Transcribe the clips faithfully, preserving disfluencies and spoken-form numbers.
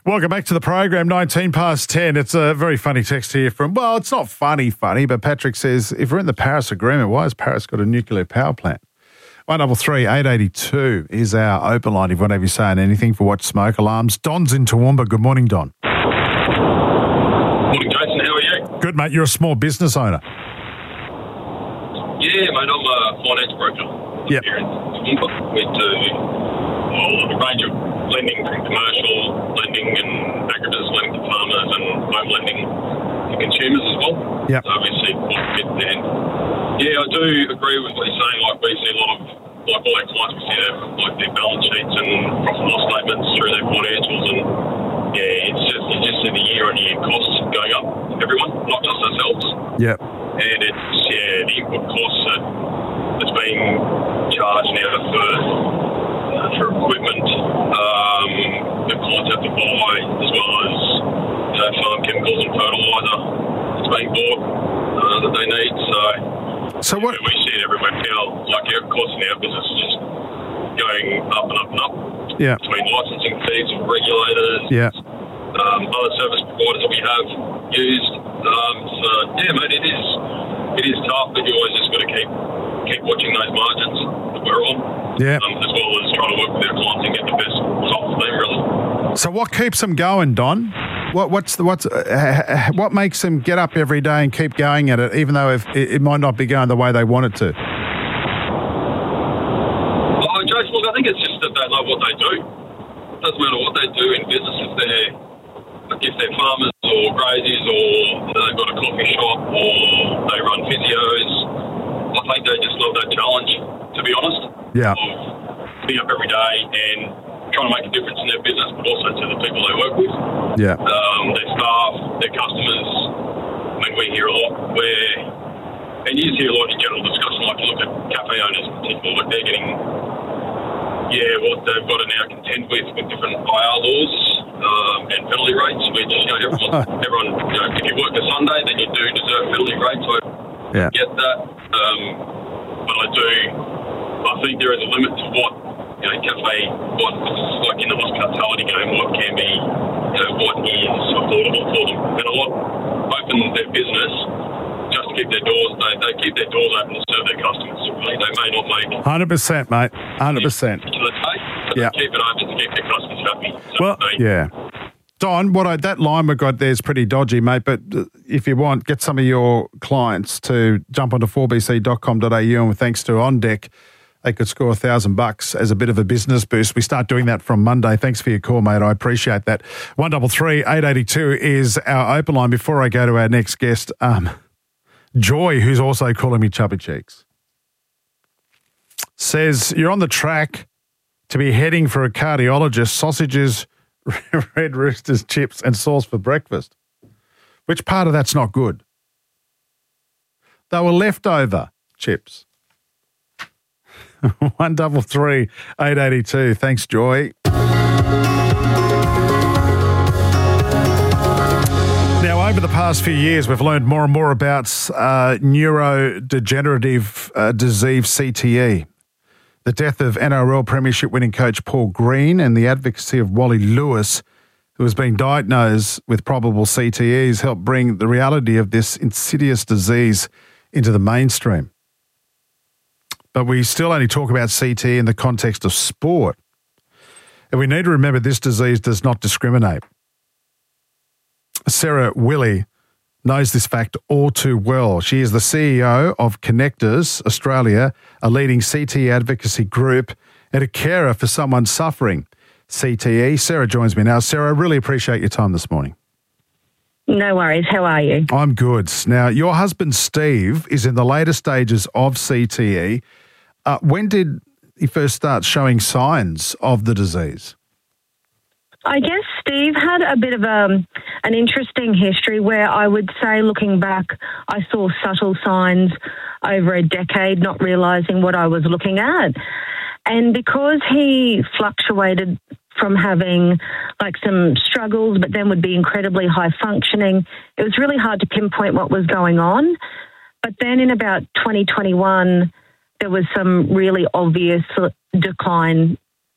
Welcome back to the program, nineteen past ten. It's a very funny text here from, well, it's not funny, funny, but Patrick says, if we're in the Paris Agreement, why has Paris got a nuclear power plant? one double three eight eight two is our open line if you want to have you saying anything for Watch Smoke Alarms. Don's in Toowoomba. Good morning, Don. Morning, Jason. How are you? Good, mate. You're a small business owner. Yeah, mate. I'm a finance broker. Yep. Here in Toowoomba. We do well, a range of lending from commercial lending and agribusiness lending to farmers and home lending to consumers as well. Yep. So we see quite a bit there. Yeah, I do agree with what you're saying. Like, we see a lot of, like all our clients, we see their, like, their balance sheets and profit and loss statements through their financials, and yeah, it's just, you just see the year-on-year costs going up, everyone, not just ourselves. Yep. And it's, yeah, the input costs that, that's being charged now for, uh, for equipment um, that clients have to buy, as well as, you know, farm chemicals and fertiliser that's being bought uh, that they need. So, So what? we see it everywhere now. Like, our costs in our business is just going up and up and up. Yeah. Between licensing fees and regulators, Yeah. um, other service providers that we have used. Um, so yeah, mate, it is it is tough, but you always just got to keep keep watching those margins that we're on. Yeah. Um, as well as trying to work with our clients and get the best result for them, really. So what keeps them going, Don? What what's the what's uh, what makes them get up every day and keep going at it, even though if it, it might not be going the way they want it to? Oh, Jason, look, I think it's just that they love what they do. It doesn't matter what they do in business, if they're like if they're farmers or graziers or they've got a coffee shop or they run physios. I think they just love that challenge, to be honest. Yeah. Of being up every day and trying to make a difference in their business, but also to the people they work with. Yeah. Um, their staff, their customers. I mean, we hear a lot where, and you hear a lot in general discussion, like you look at cafe owners in particular, like they're getting, yeah, what they've got to now contend with with different I R laws um, and penalty rates, which, you know, everyone, everyone, you know, if you work a Sunday, then you do deserve penalty rates. So Yeah. get that. Um, but I do, I think there is a limit to what, you know, cafe, what, like in the hospitality game, what can be, you know, what is affordable for them. And a lot open their business just to keep their doors, they, they keep their doors open to serve their customers. Really. They may not make one hundred percent, mate. one hundred percent. particular day, but Yeah. they keep it open to keep their customers happy. So Well, they, yeah. Don, what I, that line we got there is pretty dodgy, mate, but if you want, get some of your clients to jump onto four b c dot com dot a u, and thanks to On Deck, they could score a thousand bucks as a bit of a business boost. We start doing that from Monday. Thanks for your call, mate. I appreciate that. one double three eight eight two is our open line. Before I go to our next guest, um, Joy, who's also calling me Chubby Cheeks, says you're on the track to be heading for a cardiologist, sausages, Red Roosters, chips and sauce for breakfast. Which part of that's not good? They were leftover chips. one double three eight eight two. Thanks, Joy. Now, over the past few years, we've learned more and more about uh, neurodegenerative uh, disease, C T E. The death of N R L Premiership winning coach Paul Green and the advocacy of Wally Lewis, who has been diagnosed with probable C T Es, helped bring the reality of this insidious disease into the mainstream. But we still only talk about C T E in the context of sport. And we need to remember this disease does not discriminate. Sarah Willey knows this fact all too well. She is the C E O of Connectors Australia, a leading C T E advocacy group and a carer for someone suffering C T E. Sarah joins me now. Sarah, I really appreciate your time this morning. No worries. How are you? I'm good. Now, your husband Steve is in the later stages of C T E. Uh, when did he first start showing signs of the disease? I guess Steve had a bit of a, an interesting history where I would say, looking back, I saw subtle signs over a decade, not realising what I was looking at. And because he fluctuated from having like some struggles, but then would be incredibly high functioning, it was really hard to pinpoint what was going on. But then in about twenty twenty-one, there was some really obvious decline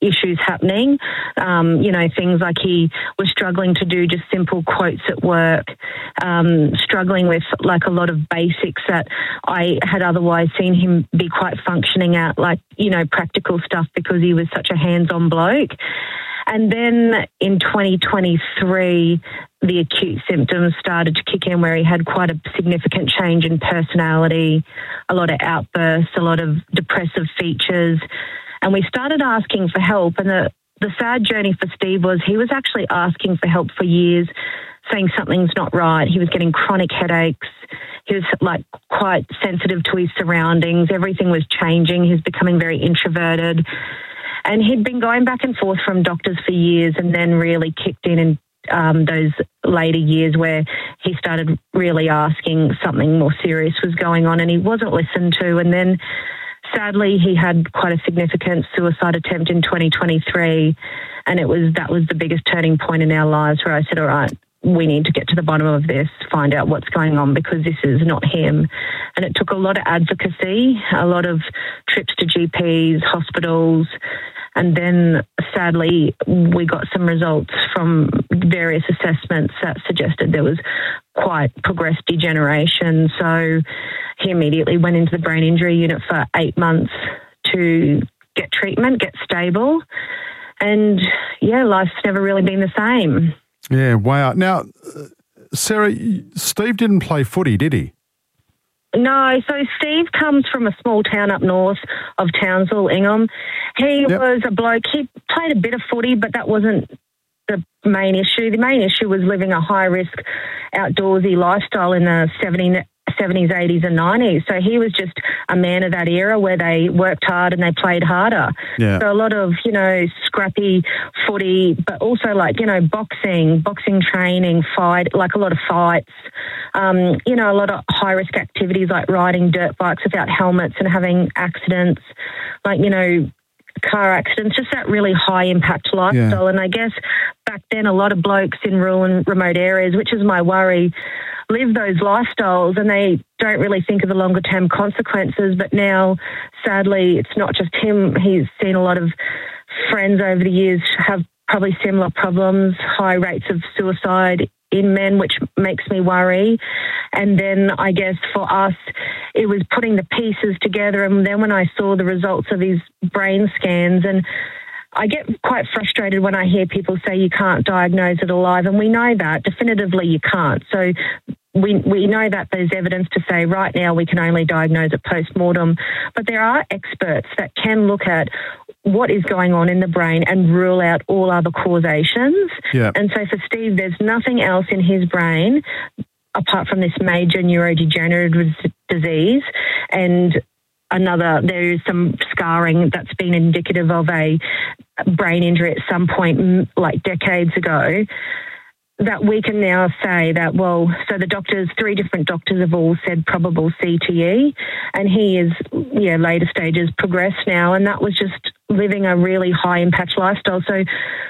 issues happening. Um, you know, things like he was struggling to do just simple quotes at work, um, struggling with like a lot of basics that I had otherwise seen him be quite functioning at, like, you know, practical stuff because he was such a hands-on bloke. And then in twenty twenty-three, the acute symptoms started to kick in where he had quite a significant change in personality, a lot of outbursts, a lot of depressive features. And we started asking for help. And the, the sad journey for Steve was he was actually asking for help for years, saying something's not right. He was getting chronic headaches. He was like quite sensitive to his surroundings. Everything was changing. He was becoming very introverted. And he'd been going back and forth from doctors for years and then really kicked in in um, those later years where he started really asking something more serious was going on and he wasn't listened to. And then sadly, he had quite a significant suicide attempt in twenty twenty-three. And it was that was the biggest turning point in our lives where I said, all right, we need to get to the bottom of this, find out what's going on because this is not him. And it took a lot of advocacy, a lot of trips to G Ps, hospitals, and then sadly we got some results from various assessments that suggested there was quite progressed degeneration. So he immediately went into the brain injury unit for eight months to get treatment, get stable. And yeah, life's never really been the same. Yeah, wow. Now, Sarah, Steve didn't play footy, did he? No, so Steve comes from a small town up north of Townsville, Ingham. He yep. was a bloke, he played a bit of footy, but that wasn't the main issue. The main issue was living a high-risk, outdoorsy lifestyle in the seventies, eighties and nineties. So he was just a man of that era where they worked hard and they played harder. Yeah. So a lot of, you know, scrappy footy, but also like, you know, boxing, boxing training, fight, like a lot of fights, um, you know, a lot of high-risk activities like riding dirt bikes without helmets and having accidents, like, you know, car accidents, just that really high-impact lifestyle. Yeah. And I guess back then a lot of blokes in rural and remote areas, which is my worry, live those lifestyles and they don't really think of the longer term consequences. But now, sadly, it's not just him. He's seen a lot of friends over the years have probably similar problems, high rates of suicide in men, which makes me worry. And then I guess for us, it was putting the pieces together. And then when I saw the results of his brain scans, and I get quite frustrated when I hear people say you can't diagnose it alive, and we know that definitively you can't. So we we know that there's evidence to say right now we can only diagnose it post-mortem, but there are experts that can look at what is going on in the brain and rule out all other causations. Yeah. And so for Steve, there's nothing else in his brain apart from this major neurodegenerative disease and another, there is some scarring that's been indicative of a brain injury at some point, like decades ago, that we can now say that, well, so the doctors, three different doctors have all said probable C T E, and he is, yeah, later stages progressed now, and that was just living a really high-impact lifestyle. So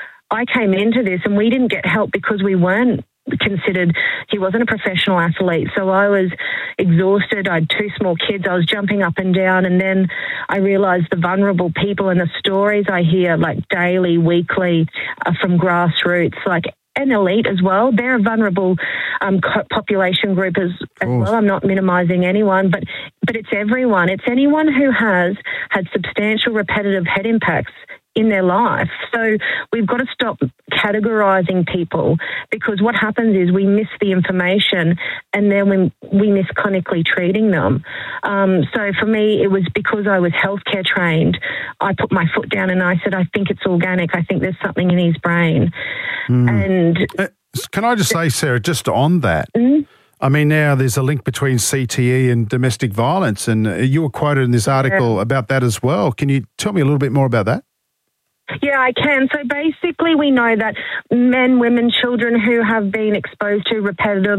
I came into this and we didn't get help because we weren't considered, he wasn't a professional athlete. So I was exhausted. I had two small kids. I was jumping up and down. And then I realised the vulnerable people and the stories I hear like daily, weekly uh, from grassroots, like an elite as well. They're a vulnerable um, population group as, as well. I'm not minimising anyone, but but it's everyone. It's anyone who has had substantial repetitive head impacts in their life. So we've got to stop categorising people, because what happens is we miss the information and then we, we miss clinically treating them. Um, so for me, it was because I was healthcare trained. I put my foot down and I said, I think it's organic. I think there's something in his brain. Mm. And uh, can I just say, Sarah, just on that, mm-hmm. I mean, now there's a link between C T E and domestic violence, and you were quoted in this article yeah. about that as well. Can you tell me a little bit more about that? Yeah, I can. So basically we know that men, women, children who have been exposed to repetitive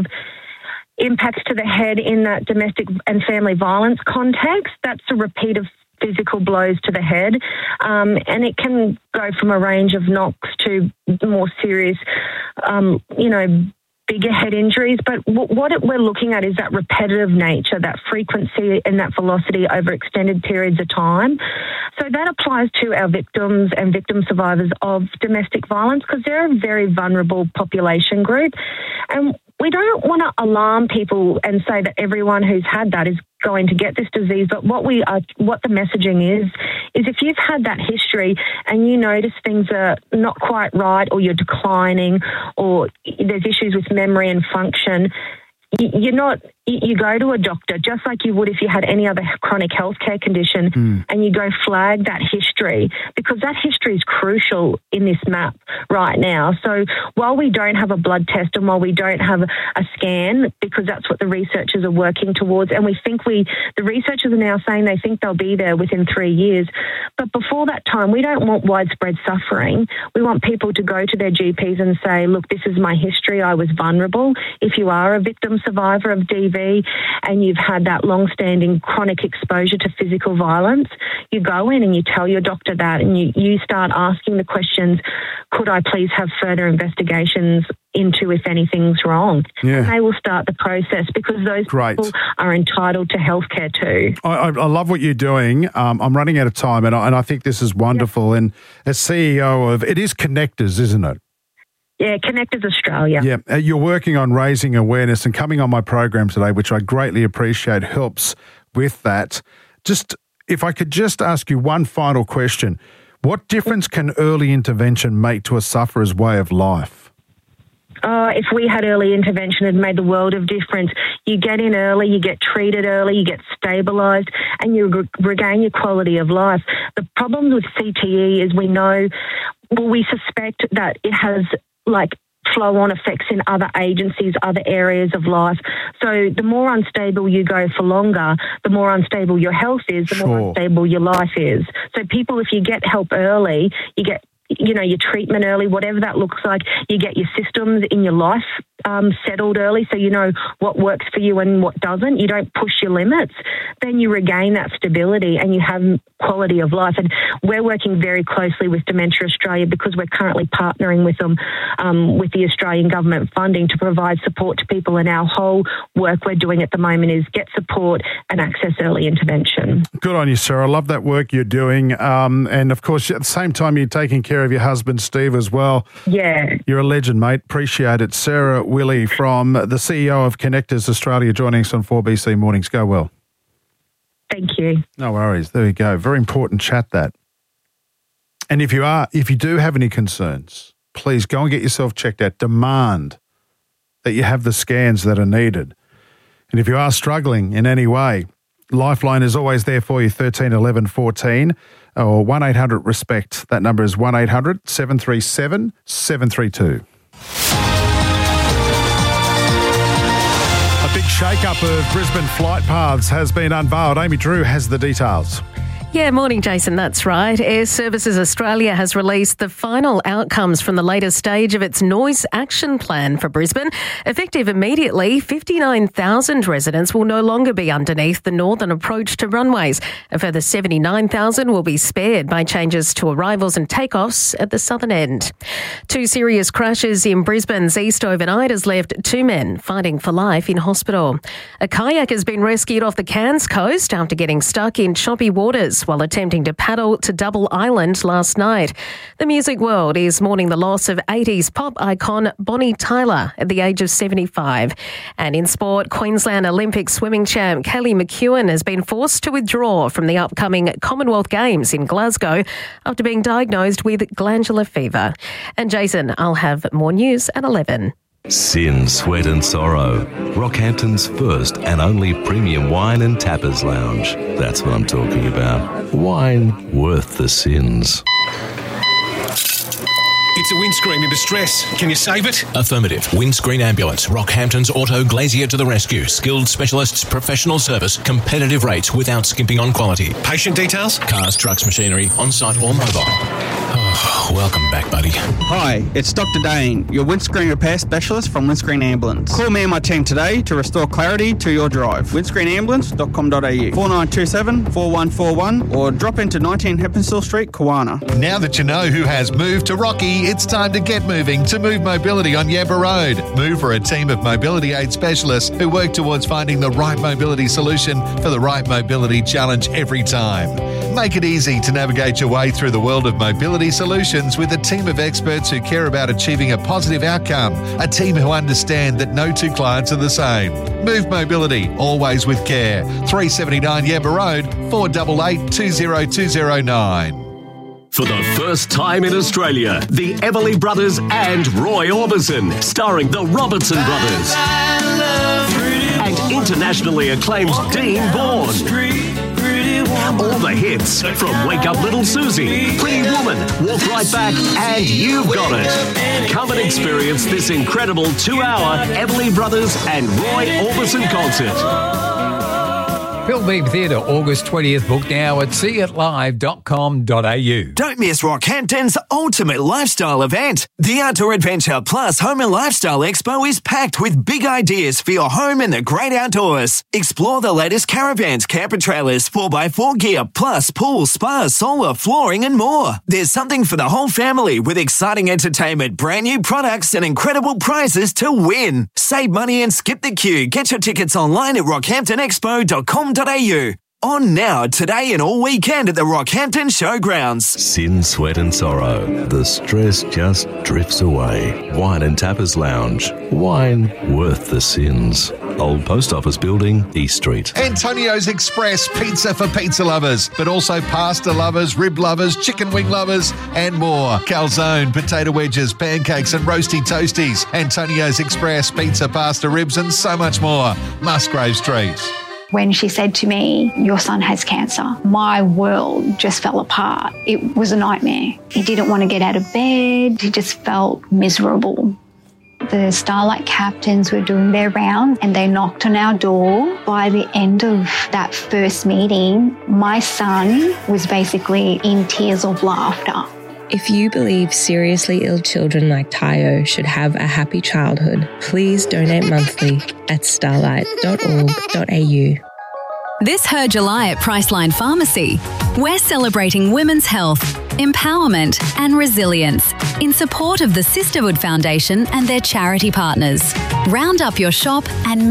impacts to the head in that domestic and family violence context, that's a repeat of physical blows to the head. Um, and it can go from a range of knocks to more serious, um, you know, bigger head injuries, but w- what it, we're looking at is that repetitive nature, that frequency and that velocity over extended periods of time. So that applies to our victims and victim survivors of domestic violence because they're a very vulnerable population group. And we don't want to alarm people and say that everyone who's had that is going to get this disease, but what we are, what the messaging is, is if you've had that history and you notice things are not quite right or you're declining or there's issues with memory and function, you're not, you go to a doctor just like you would if you had any other chronic healthcare condition mm. and you go flag that history because that history is crucial in this map right now. So while we don't have a blood test and while we don't have a scan, because that's what the researchers are working towards, and we think we, the researchers are now saying they think they'll be there within three years. But before that time, we don't want widespread suffering. We want people to go to their G Ps and say, look, this is my history. I was vulnerable. If you are a victim survivor of D V and you've had that long-standing chronic exposure to physical violence, you go in and you tell your doctor that and you, you start asking the questions, could I please have further investigations into if anything's wrong? Yeah. And they will start the process because those Great. people are entitled to healthcare too. I, I, I love what you're doing. Um, I'm running out of time and I, and I think this is wonderful. Yep. And as C E O of, it is Connectors, isn't it? Yeah, Connectors Australia. Yeah, uh, you're working on raising awareness and coming on my program today, which I greatly appreciate, helps with that. Just, if I could just ask you one final question. What difference can early intervention make to a sufferer's way of life? Uh, if we had early intervention, it made the world of difference. You get in early, you get treated early, you get stabilised, and you re- regain your quality of life. The problem with C T E is we know, well, we suspect that it has like flow-on effects in other agencies, other areas of life. So the more unstable you go for longer, the more unstable your health is, the Sure. more unstable your life is. So people, if you get help early, you get, you know, your treatment early, whatever that looks like, you get your systems in your life um, settled early so you know what works for you and what doesn't. You don't push your limits. Then you regain that stability and you have quality of life. And we're working very closely with Dementia Australia because we're currently partnering with them um, with the Australian government funding to provide support to people. And our whole work we're doing at the moment is get support and access early intervention. Good on you, Sarah. I love that work you're doing. Um, and, of course, at the same time, you're taking care of your husband, Steve, as well. Yeah. You're a legend, mate. Appreciate it. Sarah Willie from the C E O of Connectors Australia joining us on four B C Mornings. Go well. Thank you. No worries. There you go. Very important chat, that. And if you are, if you do have any concerns, please go and get yourself checked out. Demand that you have the scans that are needed. And if you are struggling in any way, Lifeline is always there for you, thirteen eleven fourteen or one eight hundred RESPECT. That number is one eight hundred seven three seven seven three two. A big shake-up of Brisbane flight paths has been unveiled. Amy Drew has the details. Yeah, morning, Jason. That's right. Air Services Australia has released the final outcomes from the latest stage of its noise action plan for Brisbane. Effective immediately, fifty-nine thousand residents will no longer be underneath the northern approach to runways. A further seventy-nine thousand will be spared by changes to arrivals and takeoffs at the southern end. Two serious crashes in Brisbane's east overnight has left two men fighting for life in hospital. A kayak has been rescued off the Cairns coast after getting stuck in choppy waters while attempting to paddle to Double Island last night. The music world is mourning the loss of eighties pop icon Bonnie Tyler at the age of seventy-five. And in sport, Queensland Olympic swimming champ Kelly McEwen has been forced to withdraw from the upcoming Commonwealth Games in Glasgow after being diagnosed with glandular fever. And Jason, I'll have more news at eleven. Sin, Sweat and Sorrow. Rockhampton's first and only premium wine and tappers lounge. That's what I'm talking about. Wine worth the sins. It's a windscreen in distress. Can you save it? Affirmative. Windscreen Ambulance. Rockhampton's Auto Glazier to the rescue. Skilled specialists, professional service, competitive rates without skimping on quality. Patient details? Cars, trucks, machinery, on-site or mobile. Oh. Oh, welcome back, buddy. Hi, it's Doctor Dane, your windscreen repair specialist from Windscreen Ambulance. Call me and my team today to restore clarity to your drive. windscreen ambulance dot com dot a u, four nine two seven, four one four one, or drop into nineteen Heppenstall Street, Kawana. Now that you know who has moved to Rocky, it's time to get moving to Move Mobility on Yabba Road. Move are a team of mobility aid specialists who work towards finding the right mobility solution for the right mobility challenge every time. Make it easy to navigate your way through the world of mobility solutions with a team of experts who care about achieving a positive outcome, a team who understand that no two clients are the same. Move Mobility, always with care. three seventy-nine Yabba Road, four eight eight, two zero two zero nine. For the first time in Australia, the Everly Brothers and Roy Orbison, starring the Robertson Brothers. And internationally acclaimed Dean Bourne. All the hits from Wake Up Little Susie, Pretty Woman, Walk Right Back, and You've Got It. Come and experience this incredible two-hour Everly Brothers and Roy Orbison concert. Hillbeam Theatre, August twentieth. Book now at see it live dot com dot a u. Don't miss Rockhampton's ultimate lifestyle event. The Outdoor Adventure Plus Home and Lifestyle Expo is packed with big ideas for your home in the great outdoors. Explore the latest caravans, camper trailers, four by four gear, plus pool, spa, solar, flooring and more. There's something for the whole family with exciting entertainment, brand new products and incredible prizes to win. Save money and skip the queue. Get your tickets online at rockhampton expo dot com dot a u. On now, today and all weekend at the Rockhampton Showgrounds. Sin, sweat and sorrow. The stress just drifts away. Wine and Tappers Lounge. Wine worth the sins. Old Post Office Building, East Street. Antonio's Express, pizza for pizza lovers, but also pasta lovers, rib lovers, chicken wing lovers, and more. Calzone, potato wedges, pancakes and roasty toasties. Antonio's Express, pizza, pasta, ribs and so much more. Musgrave Street. When she said to me, your son has cancer, my world just fell apart. It was a nightmare. He didn't want to get out of bed. He just felt miserable. The Starlight captains were doing their round and they knocked on our door. By the end of that first meeting, my son was basically in tears of laughter. If you believe seriously ill children like Tayo should have a happy childhood, please donate monthly at starlight dot org dot a u. This Her July at Priceline Pharmacy, we're celebrating women's health, empowerment and resilience in support of the Sisterhood Foundation and their charity partners. Round up your shop and